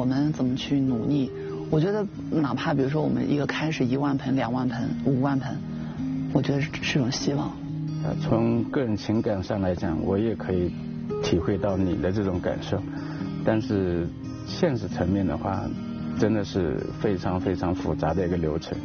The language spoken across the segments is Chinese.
我们怎么去努力。我觉得哪怕比如说我们一个开始1万盆、2万盆、5万盆，我觉得是种希望。 从个人情感上来讲，我也可以体会到你的这种感受，但是现实层面的话，真的是非常非常复杂的一个流程。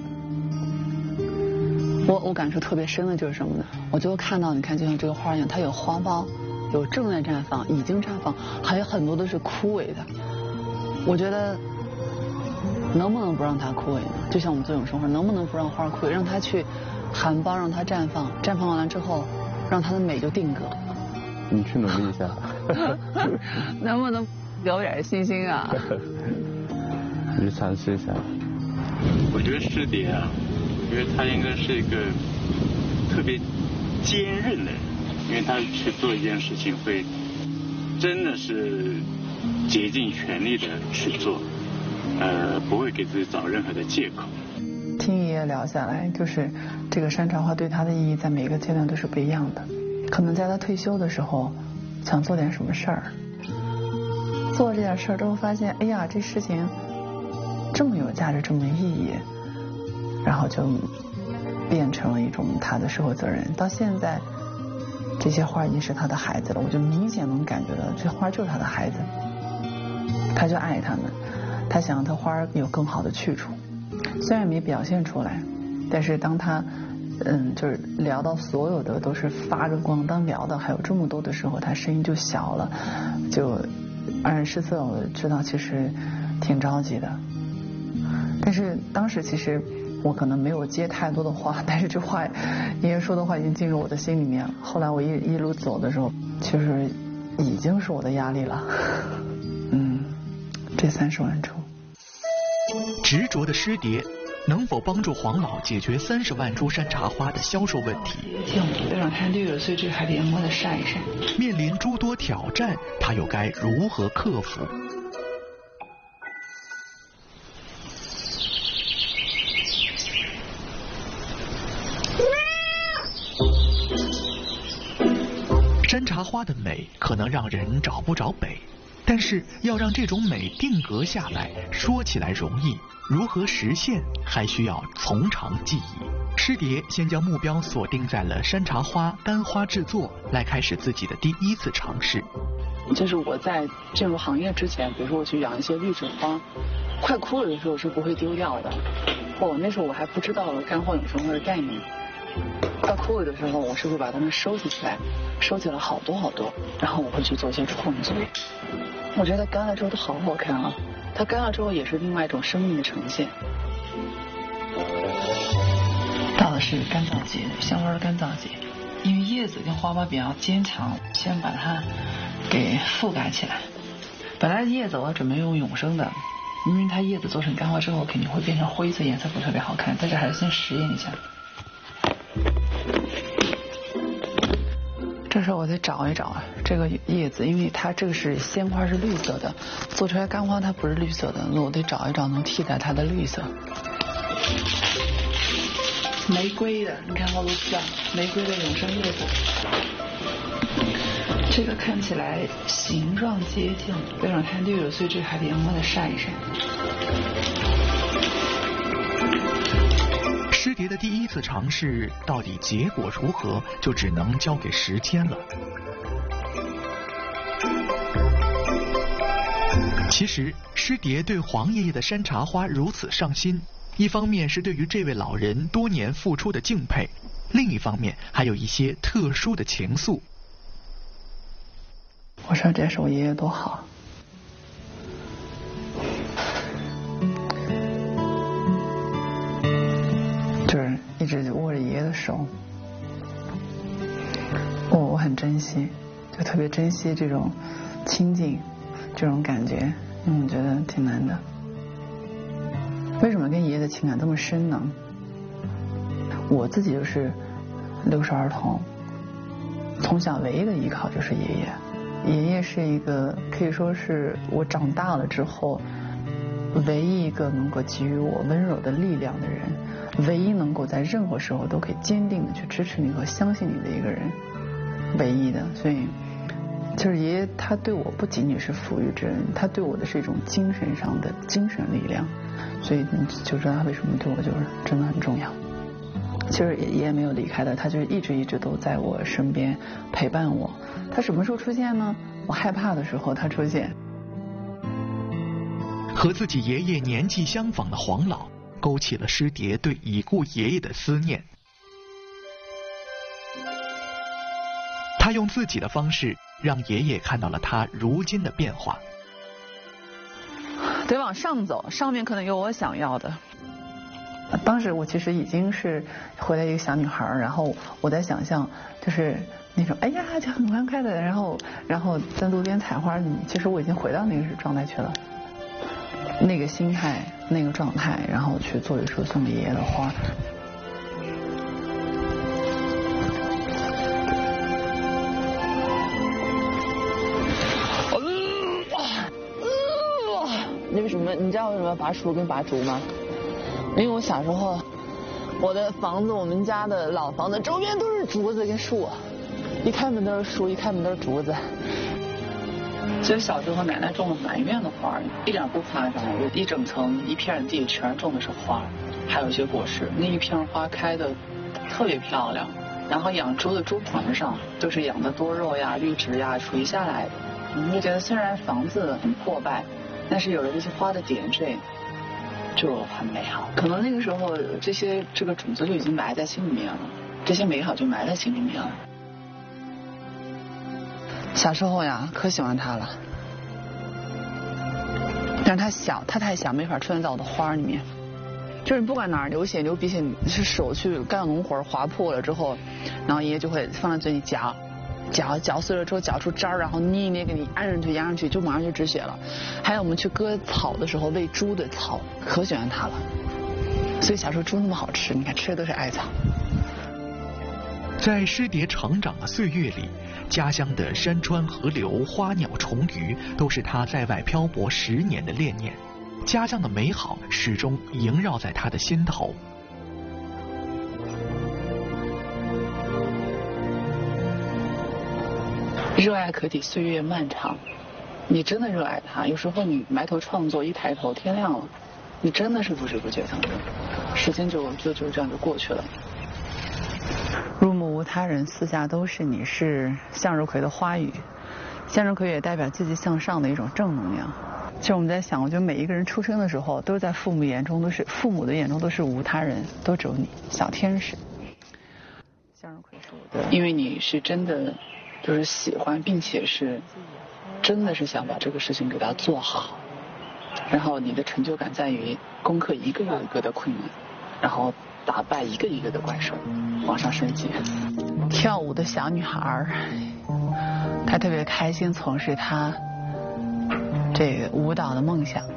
我感受特别深的就是什么呢？我就看到，你看就像这个花一样，它有花苞，有正在绽放，已经绽放，还有很多都是枯萎的。我觉得能不能不让它枯萎呢？就像我们做这种生活，能不能不让花枯萎，让它去含苞，让它绽放，绽放完了之后，让它的美就定格。 你去努力一下。 能不能给我点信心啊？ 你去尝试一下。 我觉得师蝶啊，我觉得他应该是一个特别坚韧的人，因为他去做一件事情会真的是竭尽全力的去做，不会给自己找任何的借口。 听爷爷聊下来，就是这个山茶花对他的意义在每个阶段都是不一样的。可能在他退休的时候想做点什么事儿，做这点事儿之后发现，哎呀，这事情这么有价值，这么有意义，然后就变成了一种他的社会责任。到现在这些花已经是他的孩子了，我就明显能感觉到这花就是他的孩子，他就爱他们，他想让他花有更好的去处。虽然没表现出来，但是当他就是聊到所有的都是发着光，当聊的还有这么多的时候，他声音就小了，就黯然失色。我知道其实挺着急的，但是当时其实我可能没有接太多的话，但是这话爷爷说的话已经进入我的心里面了。后来我一路走的时候，其实已经是我的压力了。这30万株。 执着的师蝶能否帮助黄老解决30万株山茶花的销售问题？ 别让太绿了，所以这还得阳光的晒一晒。 面临诸多挑战，他又该如何克服？山茶花的美可能让人找不着北，但是要让这种美定格下来，说起来容易，如何实现还需要从长计议。师蝶先将目标锁定在了山茶花干花制作，来开始自己的第一次尝试。 就是我在进入行业之前，比如说我去养一些绿植花，快枯了的时候是不会丢掉的。那时候我还不知道干花永生花的概念。快枯了的时候，我是会把它们收集起来，收集了好多好多，然后我会去做一些创作。我觉得干了之后都好好看啊，它干了之后也是另外一种生命的呈现。到的是干燥节，香花干燥节，因为叶子跟花苞比较坚强，先把它给覆盖起来。本来叶子我准备用永生的，因为它叶子做成干花之后肯定会变成灰色，颜色不特别好看，但是还是先实验一下。这时候我得找一找这个叶子，因为它这个是鲜花是绿色的，做出来干花它不是绿色的，那我得找一找能替代它的绿色。玫瑰的，你看好多像玫瑰的永生叶子，这个看起来形状接近，别让太绿了，所以这个还得阳光的晒一晒。 师蝶的第一次尝试到底结果如何，就只能交给时间了。其实师蝶对黄爷爷的山茶花如此上心，一方面是对于这位老人多年付出的敬佩，另一方面还有一些特殊的情愫。 我说这是我爷爷多好，就是一直握着爷爷的手，我很珍惜，就特别珍惜这种亲近，这种感觉，觉得挺难的。为什么跟爷爷的情感这么深呢？我自己就是留守儿童，从小唯一的依靠就是爷爷。爷爷是一个可以说是我长大了之后唯一一个能够给予我温柔的力量的人，唯一能够在任何时候都可以坚定的去支持你和相信你的一个人，唯一的。所以就是爷爷他对我不仅仅是抚育之恩，他对我的是一种精神上的精神力量，所以你就知道他为什么对我就是真的很重要。其实爷爷没有离开的，他就是一直都在我身边陪伴我。他什么时候出现呢？我害怕的时候他出现。 和自己爷爷年纪相仿的黄老，勾起了师蝶对已故爷爷的思念。他用自己的方式让爷爷看到了他如今的变化。 得往上走，上面可能有我想要的。当时我其实已经是回来一个小女孩，然后我在想象就是那种哎呀就很欢快的，然后在路边采花，其实我已经回到那个状态去了，那个心态那个状态，然后去做一束送给爷爷的花。你知道为什么要拔树跟拔竹吗？因为我小时候，我的房子，我们家的老房子周边都是竹子跟树，一开门都是树，一开门都是竹子。其实小时候奶奶种了满院的花，一点不夸张，一整层一片地全种的是花，还有一些果实。那一片花开的特别漂亮，然后养猪的猪棚上都是养的多肉呀、绿植呀垂下来的。你会觉得虽然房子很破败，但是有了这些花的点缀，就很美好。可能那个时候这个种子就已经埋在心里面了，这些美好就埋在心里面了。小时候呀，可喜欢它了，但是它小，它太小，没法出现在我的花里面。就是你不管哪儿流血流鼻血，你是手去干农活划破了之后，然后爷爷就会放在嘴里嚼碎了之后嚼出渣儿，然后捏一捏给你按上去压上去，就马上就止血了。还有我们去割草的时候，喂猪的草，可喜欢它了。所以小时候猪那么好吃，你看吃的都是艾草。 在师蝶成长的岁月里，家乡的山川河流、花鸟虫鱼，都是他在外漂泊10年的恋念。家乡的美好始终萦绕在他的心头。 热爱可抵岁月漫长，你真的热爱它，有时候你埋头创作，一抬头天亮了，你真的是不知不觉当中，时间就这样就过去了。入目无他人，四下都是你，是向日葵的花语。向日葵也代表积极向上的一种正能量。其实我们在想，我觉得每一个人出生的时候，都是在父母的眼中都是无他人，都只有你，小天使。向日葵是我的，因为你是真的就是喜欢，并且是真的是想把这个事情给它做好，然后你的成就感在于攻克一个又一个的困难，然后打败一个一个的怪兽，往上升级。跳舞的小女孩，她特别开心从事她这个舞蹈的梦想，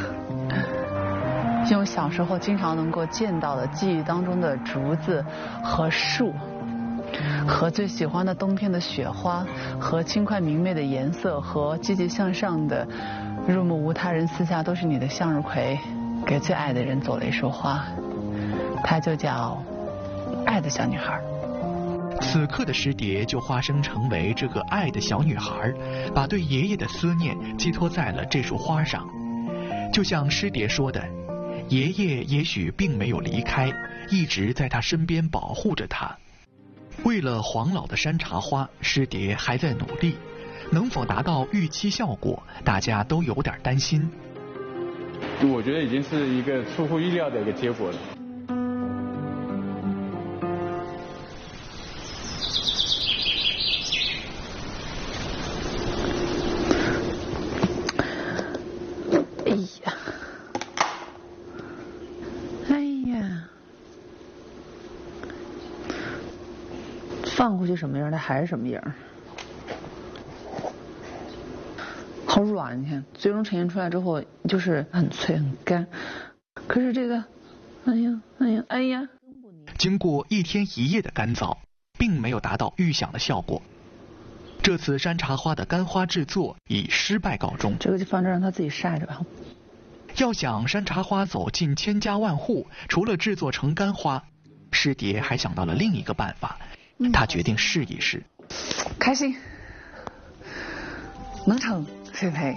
用小时候经常能够见到的记忆当中的竹子和树，和最喜欢的冬天的雪花，和轻快明媚的颜色，和积极向上的入目无他人，四下都是你的向日葵，给最爱的人做了一束花，它就叫爱的小女孩。 此刻的师蝶就化身成为这个爱的小女孩，把对爷爷的思念寄托在了这束花上。就像师蝶说的，爷爷也许并没有离开，一直在他身边保护着他。为了黄老的山茶花，师蝶还在努力，能否达到预期效果，大家都有点担心。 我觉得已经是一个出乎意料的一个结果了。 放过去什么样，它还是什么样，好软，你看最终呈现出来之后就是很脆很干。可是这个，哎呀！ 经过1天1夜的干燥，并没有达到预想的效果。这次山茶花的干花制作以失败告终。 这个就放这让它自己晒着吧。 要想山茶花走进千家万户，除了制作成干花，师蝶还想到了另一个办法。他决定试一试。 开心， 能成水培。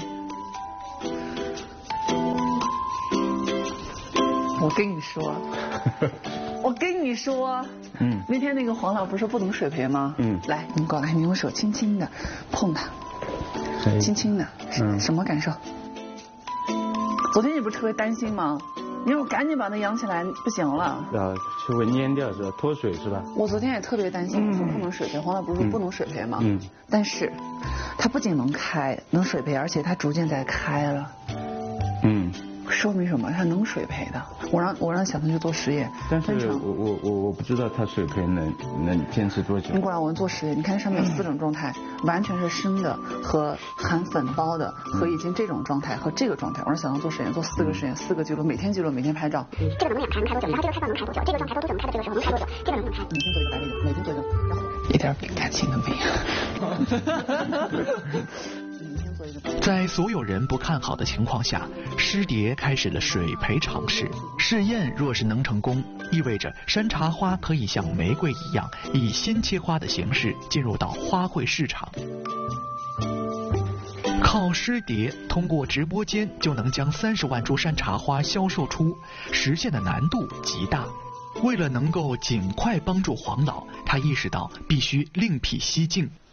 我跟你说，那天那个黄老不是不懂水培吗？来，你过来，你用手轻轻的碰它，轻轻的，什么感受？昨天你不是特别担心吗？你要赶紧把它养起来，不行了。 就会蔫掉是吧？脱水是吧？我昨天也特别担心，我说不能水培，黄老不是说不能水培吗？但是它不仅能开，能水培，而且它逐渐在开了。说明什么？它能水培的。我让小腾去做实验， 但是我不知道它水培能坚持多久。 你过来，我们做实验，你看上面有4种状态，完全是生的和含粉包的和已经这种状态和这个状态。我让小腾做实验，做4个实验，4个记录，每天记录，每天拍照。 这个能养开多久？然后这个开关能开多久？这个状态都怎么开的？这个时候能开多久？这个能不能开？ 每天做一个白领，每天做一个，然后一点感情都没有。 在所有人不看好的情况下，师蝶开始了水培尝试。试验若是能成功，意味着山茶花可以像玫瑰一样，以鲜切花的形式进入到花卉市场。靠师蝶通过直播间就能将30万株山茶花销售出，实现的难度极大。为了能够尽快帮助黄老，他意识到必须另辟蹊径。